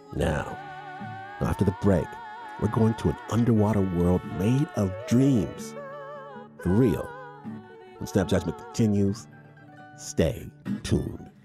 Now, after the break, we're going to an underwater world made of dreams. For real. When Snap Judgment continues, stay tuned.